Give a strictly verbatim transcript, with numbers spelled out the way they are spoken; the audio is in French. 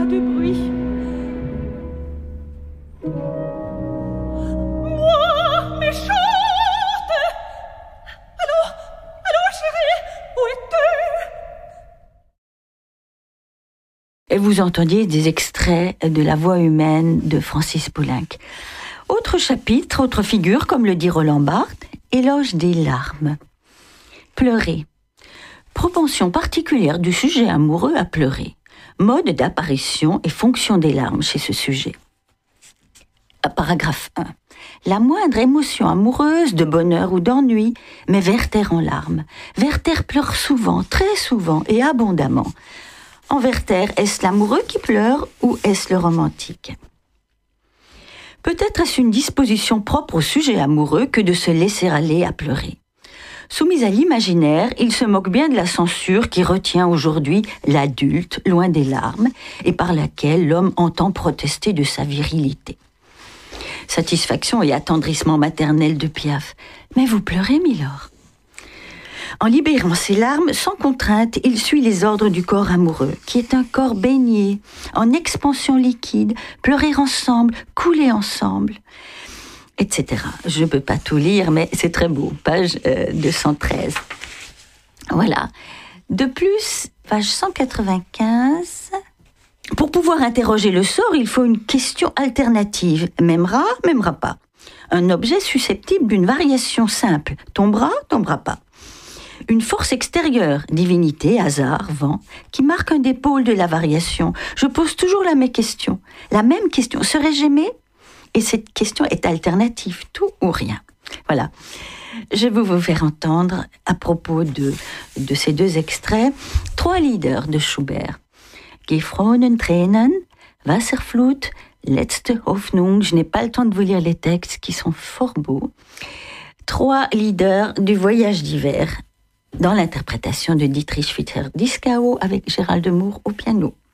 du bruit. Moi, méchante! Allô? Allô, chérie? Où es-tu? Et vous entendiez des extraits de La Voix humaine de Francis Poulenc. Autre chapitre, autre figure, comme le dit Roland Barthes, éloge des larmes. Pleurer. Propension particulière du sujet amoureux à pleurer. Mode d'apparition et fonction des larmes chez ce sujet. Paragraphe un. La moindre émotion amoureuse, de bonheur ou d'ennui, met Werther en larmes. Werther pleure souvent, très souvent et abondamment. En Werther, est-ce l'amoureux qui pleure ou est-ce le romantique ? Peut-être est-ce une disposition propre au sujet amoureux que de se laisser aller à pleurer. Soumis à l'imaginaire, il se moque bien de la censure qui retient aujourd'hui l'adulte loin des larmes et par laquelle l'homme entend protester de sa virilité. Satisfaction et attendrissement maternel de Piaf. Mais vous pleurez, Milord ? En libérant ses larmes, sans contrainte, il suit les ordres du corps amoureux, qui est un corps baigné, en expansion liquide, pleurer ensemble, couler ensemble, et cetera. Je ne peux pas tout lire, mais c'est très beau, page euh, deux cent treize. Voilà. De plus, page cent quatre-vingt-quinze... Pour pouvoir interroger le sort, il faut une question alternative. M'aimera, m'aimera pas. Un objet susceptible d'une variation simple. Tombera, tombera pas. Une force extérieure, divinité, hasard, vent, qui marque un des pôles de la variation. Je pose toujours la même question. La même question. Serais-je aimé ? Et cette question est alternative, tout ou rien. Voilà. Je vais vous faire entendre, à propos de, de ces deux extraits, trois leaders de Schubert. Gefrorenen Tränen, Wasserflut, Letzte Hoffnung. Je n'ai pas le temps de vous lire les textes qui sont fort beaux. Trois leaders du voyage d'hiver dans l'interprétation de Dietrich Fischer-Dieskau avec Gérald de Moor au piano.